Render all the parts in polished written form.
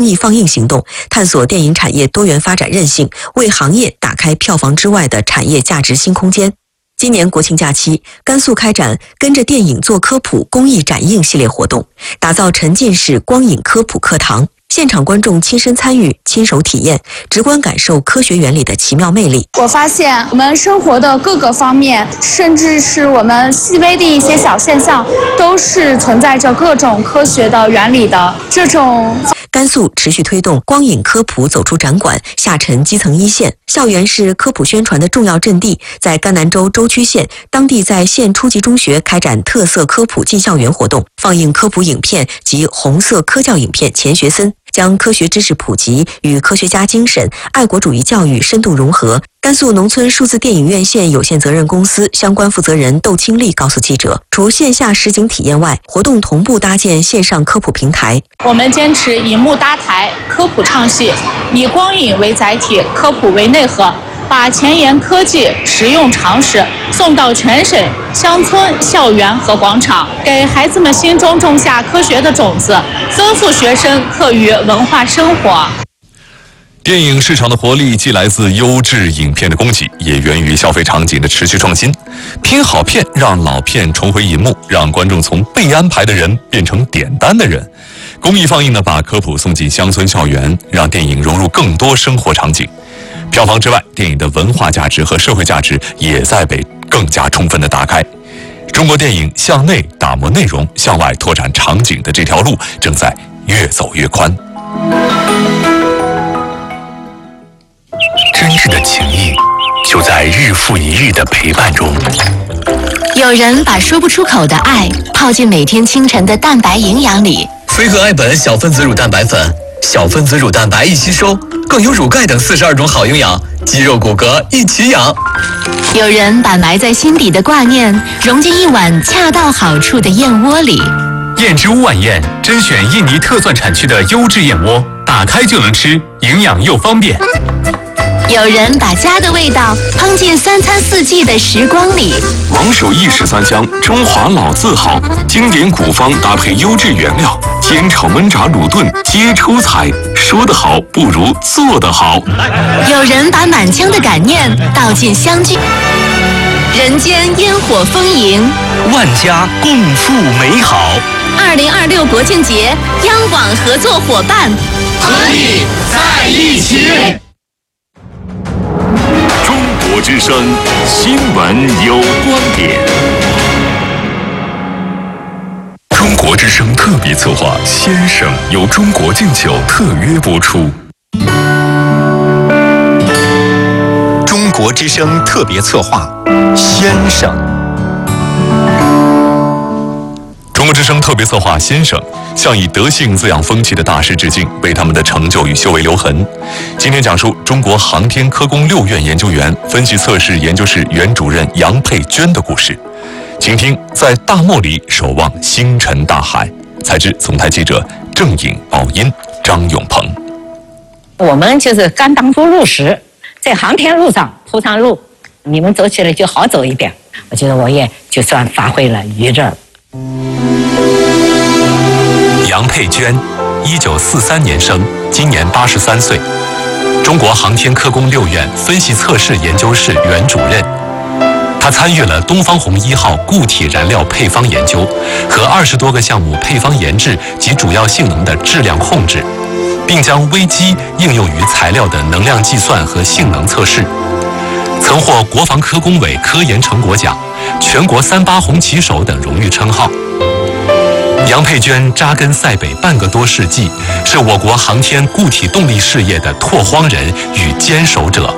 益放映行动，探索电影产业多元发展韧性，为行业打开票房之外的产业价值新空间。今年国庆假期，甘肃开展跟着电影做科普公益展映系列活动，打造沉浸式光影科普课堂，现场观众亲身参与、亲手体验，直观感受科学原理的奇妙魅力。 我发现我们生活的各个方面，甚至是我们细微的一些小现象，都是存在着各种科学的原理的。这种甘肃持续推动光影科普走出展馆，下沉基层一线。校园是科普宣传的重要阵地，在甘南州舟曲县，当地在县初级中学开展特色科普进校园活动，放映科普影片及红色科教影片钱学森，将科学知识普及与科学家精神、爱国主义教育深度融合。甘肃农村数字电影院线有限责任公司相关负责人窦清丽告诉记者，除线下实景体验外，活动同步搭建线上科普平台。 我们坚持以幕搭台、科普唱戏，以光影为载体，科普为内核，把前沿科技、实用常识送到全省乡村、校园和广场，给孩子们心中种下科学的种子，丰富学生课余文化生活。 电影市场的活力既来自优质影片的供给，也源于消费场景的持续创新。拼好片，让老片重回银幕，让观众从被安排的人变成点单的人。公益放映呢，把科普送进乡村校园，让电影融入更多生活场景。票房之外，电影的文化价值和社会价值也在被更加充分的打开。中国电影向内打磨内容，向外拓展场景的这条路正在越走越宽。 真挚的情谊就在日复一日的陪伴中。 有人把说不出口的爱泡进每天清晨的蛋白营养里。 飞鹤爱本小分子乳蛋白粉，小分子乳蛋白一吸收，更有乳钙等42种好营养，肌肉骨骼一起养。 有人把埋在心底的挂念融进一碗恰到好处的燕窝里。 燕之屋晚宴甄选印尼特蒜产区的优质燕窝，打开就能吃，营养又方便。 有人把家的味道烹进3餐4季的时光里。 王守义13香，中华老字号，经典古方搭配优质原料，煎炒焖炸卤炖皆出彩。说得好不如做得好。 有人把满腔的感念倒进相聚，人间烟火丰盈， 万家共赴美好。 2026国庆节，央广合作伙伴， 和你在一起。 中国之声，新闻有观点。中国之声特别策划《先生》由中国敬酒特约播出。 中国之声特别策划《先生》。 中国之声特别策划《先生》向以德性滋养风气的大师致敬，为他们的成就与修为留痕。今天讲述中国航天科工6院研究员、分析测试研究室原主任杨佩娟的故事。请听在大漠里守望星辰大海。采自总台记者郑颖、宝音、张永鹏。 我们就是刚当初入时，在航天路上铺上路，你们走起来就好走一点。我觉得我也就算发挥了余热。 杨佩娟，1943年生，今年83岁，中国航天科工6院分析测试研究室原主任。他参与了东方红1号固体燃料配方研究和20多个项目配方研制及主要性能的质量控制，并将微机应用于材料的能量计算和性能测试，曾获国防科工委科研成果奖、全国38红旗手等荣誉称号。杨佩娟扎根塞北半个多世纪，是我国航天固体动力事业的拓荒人与坚守者。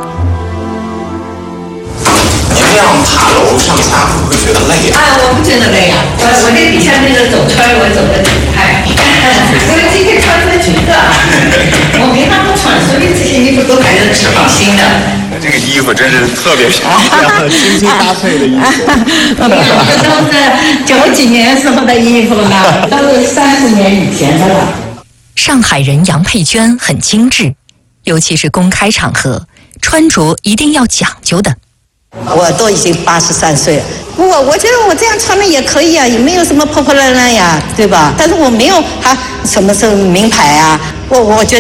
你这样爬楼上下会不会觉得累啊？ 我不觉得累啊，我这底下那个走圈我走得挺快，因为今天穿这个裙子啊，我平常不穿，所以这些衣服都感觉挺新的。 这个衣服真是特别漂亮，精心搭配的衣服。 这都是90几年时候的衣服了，都是30年以前的了。 上海人杨佩娟很精致，尤其是公开场合，穿着一定要讲究的。 我都已经83岁了，我觉得我这样穿的也可以啊，也没有什么破破烂烂呀，对吧？但是我没有什么是名牌啊，我觉得。